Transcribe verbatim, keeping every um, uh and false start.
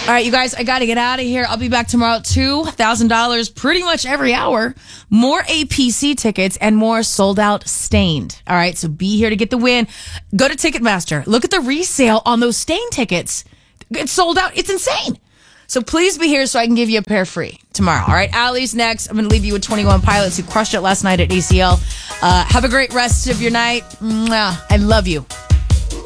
All right, you guys, I got to get out of here. I'll be back tomorrow at two thousand dollars pretty much every hour. More A P C tickets and more sold out Stained. All right, so be here to get the win. Go to Ticketmaster. Look at the resale on those Stained tickets. It's sold out. It's insane. So please be here so I can give you a pair free tomorrow. All right, Allie's next. I'm going to leave you with twenty-one Pilots who crushed it last night at A C L. Uh, have a great rest of your night. Mwah. I love you.